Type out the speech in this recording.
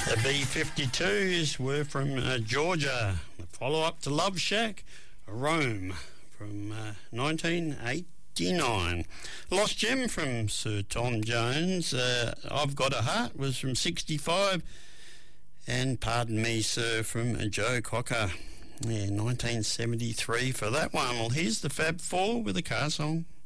The B-52s were from Georgia. The follow-up to Love Shack, Rome, from 1989. Lost Gem from Sir Tom Jones. I've Got a Heart was from 65. And Pardon Me, Sir, from Joe Cocker. Yeah, 1973 for that one. Well, here's the Fab Four with a car song.